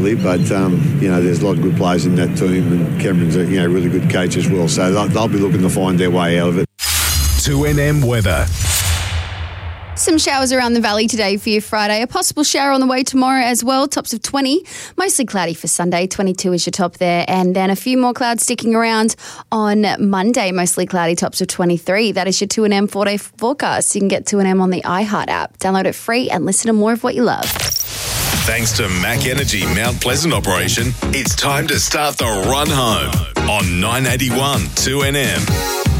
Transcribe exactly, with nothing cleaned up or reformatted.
But, um, you know, there's a lot of good players in that team, and Cameron's a you know, really good coach as well. So they'll, they'll be looking to find their way out of it. two N M weather. Some showers around the valley today for your Friday. A possible shower on the way tomorrow as well. Tops of twenty. Mostly cloudy for Sunday. twenty-two is your top there. And then a few more clouds sticking around on Monday. Mostly cloudy. Tops of twenty-three. That is your two N M four-day forecast. You can get two N M on the iHeart app. Download it free and listen to more of what you love. Thanks to Mac Energy Mount Pleasant operation, it's time to start the run home on nine eighty-one two N M.